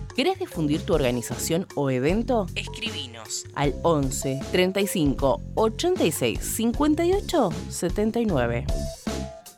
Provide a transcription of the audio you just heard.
¿Querés difundir tu organización o evento? Escribinos al 11 35 86 58 79.